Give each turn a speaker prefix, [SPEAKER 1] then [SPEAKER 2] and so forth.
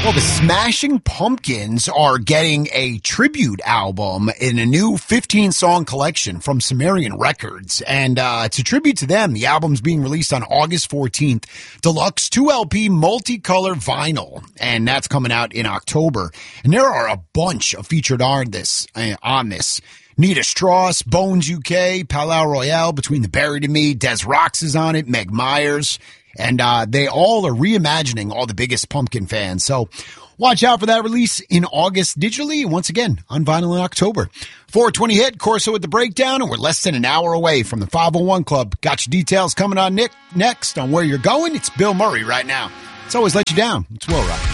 [SPEAKER 1] Well, the Smashing Pumpkins are getting a tribute album in a new 15-song collection from Sumerian Records. And it's a tribute to them. The album's being released on August 14th. Deluxe 2LP multicolor vinyl. And that's coming out in October. And there are a bunch of featured artists on this. Nita Strauss, Bones UK, Palau Royale, Between the Buried and Me, Des Rox is on it, Meg Myers. And they all are reimagining all the biggest Pumpkin fans. So watch out for that release in August digitally. And once again, on vinyl in October. 420 hit, Corso with the breakdown. And we're less than an hour away from the 501 Club. Got your details coming on next on where you're going. It's Bill Murray right now. It's always let you down. It's Will Rock.